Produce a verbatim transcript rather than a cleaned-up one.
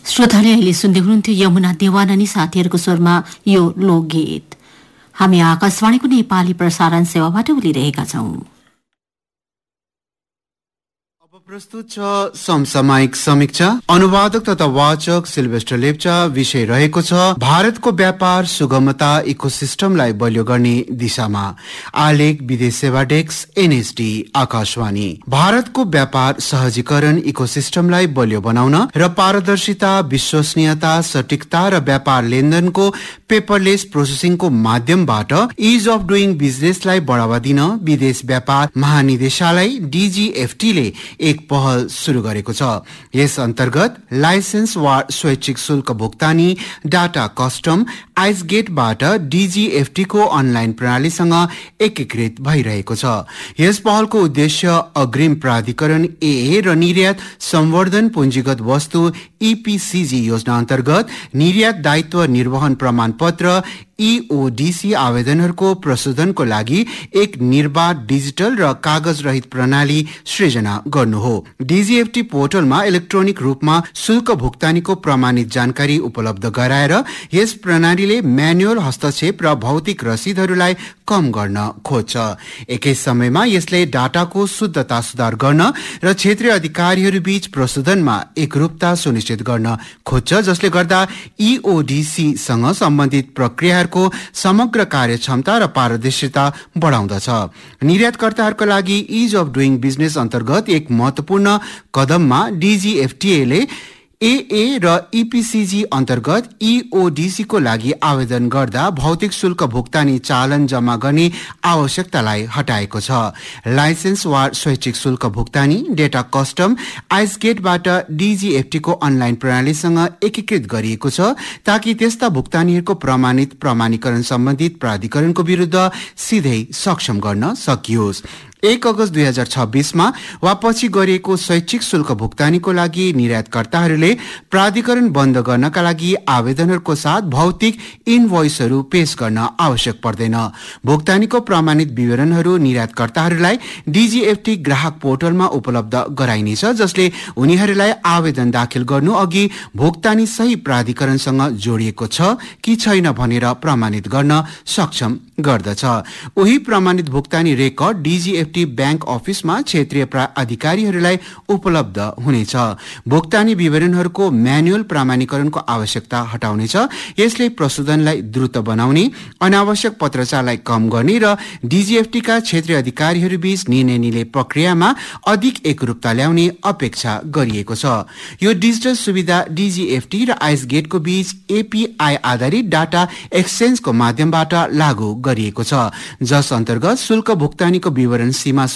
श्रोताले अहिले सुन्दै हुनुहुन्थ्यो यमुना देवान अनि साथीहरूको स्वरमा यो लोकगीत। हामी आकाशवाणीको नेपाली प्रसारण सेवाबाट बोलिरहेका छौं। प्रस्तुत छ समसामयिक समीक्षा। अनुवादक तथा वाचक सिल्भेस्टर लेप्चा। विषय रहेको छ भारतको व्यापार सुगमता इकोसिस्टमलाई बलियो गर्ने दिशामा। आलेख विदेश सेवा डेस्क एनएसडी आकाशवाणी। भारतको व्यापार सहजीकरण इकोसिस्टमलाई बलियो बनाउन र पारदर्शिता, विश्वसनीयता, सटीकता र व्यापार लेनदेनको पेपरलेस प्रोसेसिङको माध्यमबाट इज अफ डुइङ बिजनेसलाई बढावा दिन विदेश व्यापार महानिदेशालय डीजीएफटीले एक पहल सुरु गरेको छ। यस अन्तर्गत लाइसेन्स वा स्वैच्छिक शुल्क भुक्तानी डाटा कस्टम आइसगेटबाट डीजीएफटी को अनलाइन प्रणालीसँग एकीकृत भइरहेको छ। यस पहलको उद्देश्य अग्रिम प्राधिकरण एए र निर्यात संवर्धन पुँजीगत वस्तु ईपीसीजी योजना अन्तर्गत निर्यात दायित्व निर्वहन प्रमाण पत्र ईओडीसी आवेदनहरूको प्रशोधनको लागि एक निर्बाध डिजिटल र कागज रहित प्रणाली सृजना गर्नु हो। डीजीएफटी पोर्टलमा इलेक्ट्रोनिक रूपमा शुल्क भुक्तानीको प्रमाणित जानकारी उपलब्ध गराएर यस प्रणालीले म्यानुअल हस्तक्षेप र भौतिक रसिदहरूलाई कम गर्न खोज्छ। एकै समयमा यसले डाटाको शुद्धता सुधार गर्न र क्षेत्रीय अधिकारीहरू बीच प्रशोधनमा एकरूपता सुनिश्चित गर्न खोज्छ, जसले गर्दा ईओडीसी सँग सम्बन्धित प्रक्रियाहरूको समग्र कार्यक्षमता र पारदर्शिता बढाउँदछ। निर्यातकर्ताहरूका लागि इज अफ डुइङ बिजनेस अन्तर्गत एक महत्वपूर्ण कदममा डीजीएफटीले एए र ईपीसीजी अन्तर्गत ईओडीसी को लागि आवेदन गर्दा भौतिक शुल्क भुक्तानी चालन जम्मा गर्ने आवश्यकतालाई हटाएको छ। लाइसेन्स वा स्वैच्छिक शुल्क भुक्तानी डेटा कस्टम आइसगेटबाट डीजीएफटी को अनलाइन प्रणालीसँग एकीकृत गरिएको छ, ताकि त्यस्ता भुक्तानीहरूको प्रमाणित प्रमाणीकरण सम्बन्धित प्राधिकरणको विरुद्ध सिधै सक्षम गर्न सकियोस्। एक अगस्त दुई हजार छब्बीसमा वा पछि गरिएको स्वैच्छिक शुल्क भुक्तानीको लागि निर्यातकर्ताहरूले प्राधिकरण बन्द गर्नका लागि आवेदनहरूको साथ भौतिक इनभोइसहरू पेश गर्न आवश्यक पर्दैन। भुक्तानीको प्रमाणित विवरणहरू निर्यातकर्ताहरूलाई डीजीएफटी ग्राहक पोर्टलमा उपलब्ध गराइनेछ, जसले उनीहरूलाई आवेदन दाखिल गर्नु अघि भुक्तानी सही प्राधिकरणसँग जोडिएको छ कि छैन भनेर प्रमाणित गर्न सक्षम गर्दछ। उही प्रमाणित भुक्तानी रेकर्ड डीजीएफटी बैंक अफिसमा क्षेत्रीय अधिकारीहरूलाई उपलब्ध हुनेछ। भुक्तानी विवरणहरूको म्यानुअल प्रमाणीकरणको आवश्यकता हटाउनेछ। यसले प्रशोधनलाई द्रुत बनाउने, अनावश्यक पत्रचारलाई कम गर्ने र डीजीएफटी का क्षेत्रीय अधिकारीहरू बीच निर्णय लिने प्रक्रियामा अधिक एकरूपता ल्याउने अपेक्षा गरिएको छ। यो डिजिटल सुविधा डीजीएफटी र आइसगेटको बीच एपीआई आधारित डाटा एक्सचेन्जको माध्यमबाट लागू गरिएको छ, जस अन्तर्गत शुल्क भुक्तानीको विवरण सीमा